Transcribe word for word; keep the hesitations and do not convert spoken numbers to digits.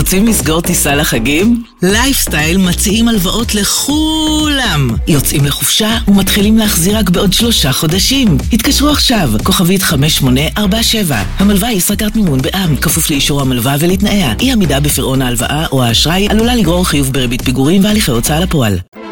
רוצים לסגור טיסה לחגים? לייפסטייל מציעים הלוואות לכולם. יוצאים לחופשה ומתחילים להחזיר רק בעוד שלושה חודשים. התקשרו עכשיו, כוכבית חמש שמונה ארבע שבע. המלווה היא ישראכרט מימון בע"מ, כפוף לאישור המלווה ולתנאיה. אי עמידה בפירעון ההלוואה או האשראי עלולה לגרור חיוב בריבית פיגורים והליכי הוצאה לפועל.